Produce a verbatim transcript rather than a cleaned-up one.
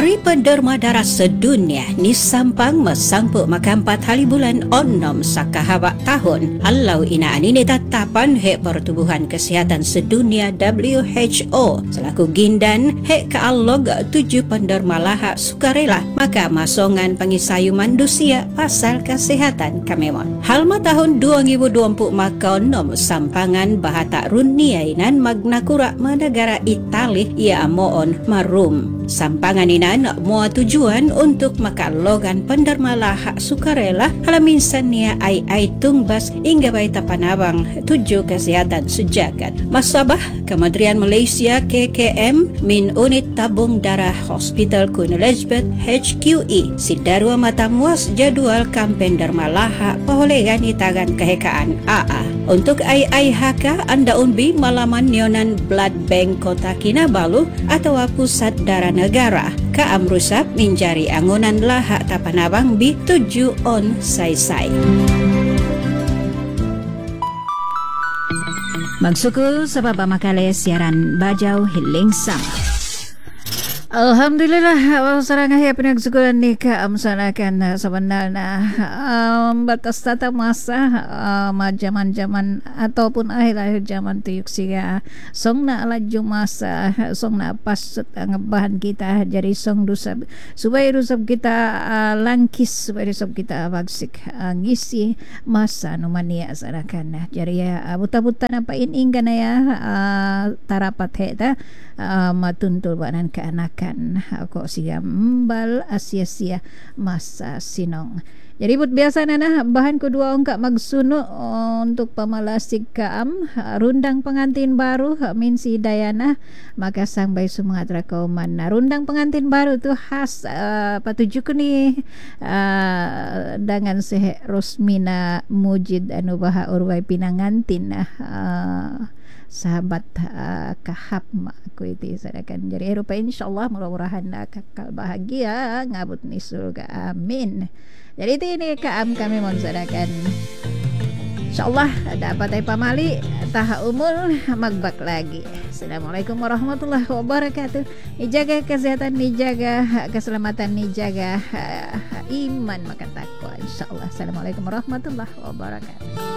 Hari Penderma Darah Sedunia ni sampang mesampuk makampat hari bulan onom sakahawak tahun. Halau ina ini tetapan Hek Pertubuhan Kesihatan Sedunia W H O selaku gindan Hek kealog tujuh penderma lahak sukarela maka masongan pengisayu manusia pasal kesehatan kamemon. Halma tahun dua ribu dua puluh maka onom sampangan bahata runiainan magna kura negara Itali ia mohon marum. Sampangan inan mua tujuan untuk makalogan penderma lahak sukarela halaminsan nia ai ai tungbas hingga baita panabang tujuh kesehatan sejagat. Masabah Kementerian Malaysia K K M min unit tabung darah Hospital Queen Elizabeth H Q E sidarua matamuas jadwal kampen derma lahak paholegan itagan kehekaan A A. Untuk ai ai haka anda unbi malaman nyonan blood bank Kota Kinabalu atau pusat darah negara ka amrusap minjari angunan lahak tapanabang bi tujuh on say-say. Magsuko sa babamakalle siaran Bajau Hiling Sama. Alhamdulillah sarang ahya pinagsugulan ni ka amsanakan sebenarnya um, batas tata masa um, zaman-zaman ataupun akhir-akhir zaman tuyuk siya song na alaju masa song na pas ngebahan kita jadi song dusab supaya dusab kita uh, langkis supaya dusab kita bagsik uh, ngisi masa numania sarakan jadi ya uh, buta-buta napa ininggan ya uh, tarapat heta uh, matuntul banan ke anak kok siya mbal asia-sia masa sinong. Jadi but biasa nana bahan kedua ongkak magsuno untuk pamalasig kaam rundang pengantin baru min si Dayana maka sang bay sumatra kauman. Rundang pengantin baru tu khas uh, patuju ko ni uh, dengan sehe Rosmina Mujid anu baha urway pinangantin uh, sahabat uh, kahap aku itu sadakan jadi Eropa insyaallah mudah-mudahan kakal bahagia ngabut ni surga amin. Jadi itu ini kaam kami mohon sadakan insyaallah dapat ay pamali taha umul magbak lagi. Assalamualaikum warahmatullahi wabarakatuh. Dijaga kesehatan, dijaga keselamatan, dijaga uh, iman maka takwa insyaallah. Assalamualaikum warahmatullahi wabarakatuh.